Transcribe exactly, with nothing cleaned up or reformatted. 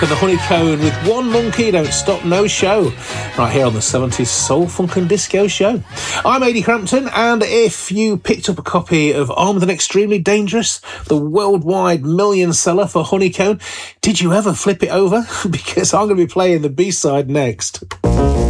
The Honeycomb with One Monkey Don't Stop No Show, right here on the seventies Soul, Funk and Disco Show. I'm Ady Crampton, and if you picked up a copy of Armed and Extremely Dangerous, the worldwide million seller for Honeycomb, did you ever flip it over? Because I'm going to be playing the B-side next.